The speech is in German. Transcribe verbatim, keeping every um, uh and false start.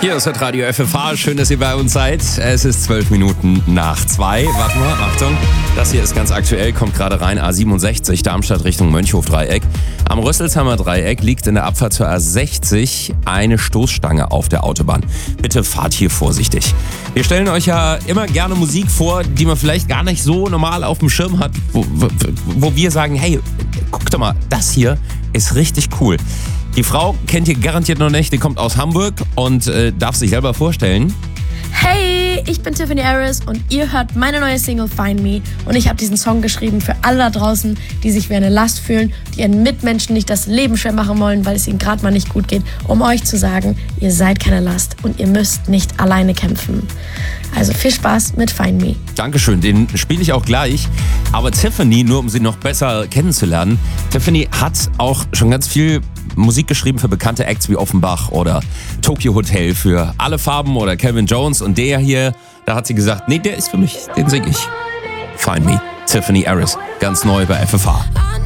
Hier ist das Radio F F H. Schön, dass ihr bei uns seid. Es ist zwölf Minuten nach zwei. Warte mal, Achtung. Das hier ist ganz aktuell, kommt gerade rein. A siebenundsechzig, Darmstadt Richtung Mönchhof-Dreieck. Am Rüsselsheimer Dreieck liegt in der Abfahrt zur A sechzig eine Stoßstange auf der Autobahn. Bitte fahrt hier vorsichtig. Wir stellen euch ja immer gerne Musik vor, die man vielleicht gar nicht so normal auf dem Schirm hat, wo, wo, wo wir sagen, hey, guck doch mal, das hier ist richtig cool. Die Frau kennt ihr garantiert noch nicht, die kommt aus Hamburg und äh, darf sich selber vorstellen. Hey, ich bin Tiffany Harris und ihr hört meine neue Single Find Me. Und ich habe diesen Song geschrieben für alle da draußen, die sich wie eine Last fühlen, die ihren Mitmenschen nicht das Leben schwer machen wollen, weil es ihnen gerade mal nicht gut geht, um euch zu sagen, ihr seid keine Last und ihr müsst nicht alleine kämpfen. Also viel Spaß mit Find Me. Dankeschön, den spiele ich auch gleich. Aber Tiffany, nur um sie noch besser kennenzulernen, Tiffany hat auch schon ganz viel Musik geschrieben für bekannte Acts wie Offenbach oder Tokyo Hotel, für Alle Farben oder Calvin Jones. Und der hier, da hat sie gesagt, nee, der ist für mich, den singe ich. Find Me, Tiffany Harris, ganz neu bei F F H.